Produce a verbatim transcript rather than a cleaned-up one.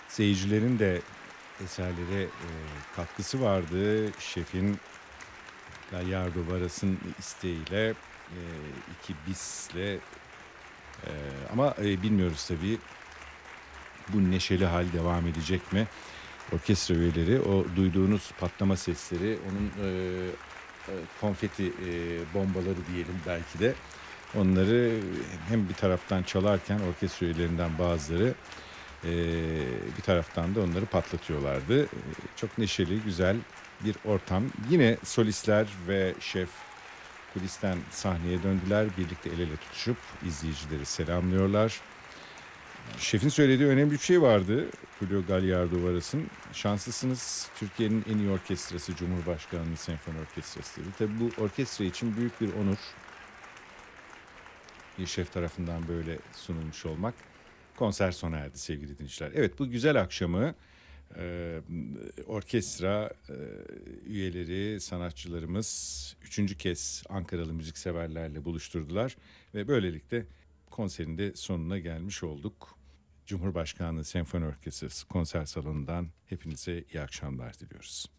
Seyircilerin de eserlere e, katkısı vardı. Şefin Gallardo Varas'ın isteğiyle e, iki bisle e, ama e, bilmiyoruz tabii bu neşeli hal devam edecek mi? Orkestra üyeleri o duyduğunuz patlama sesleri onun e, e, konfeti e, bombaları diyelim belki de onları hem bir taraftan çalarken orkestra üyelerinden bazıları e, bir taraftan da onları patlatıyorlardı. E, çok neşeli, güzel bir ortam. Yine solistler ve şef kulisten sahneye döndüler. Birlikte el ele tutuşup izleyicileri selamlıyorlar. Şefin söylediği önemli bir şey vardı. Julio Gallardo Varas'ın. Şanslısınız, Türkiye'nin en iyi orkestrası Cumhurbaşkanlığı Senfoni Orkestrası dedi. Tabii bu orkestra için büyük bir onur. Bir şef tarafından böyle sunulmuş olmak. Konser sona erdi sevgili dinleyiciler. Evet, bu güzel akşamı e, orkestra e, üyeleri, sanatçılarımız üçüncü kez Ankaralı müzikseverlerle buluşturdular. Ve böylelikle konserin de sonuna gelmiş olduk. Cumhurbaşkanlığı Senfoni Orkestrası konser salonundan hepinize iyi akşamlar diliyoruz.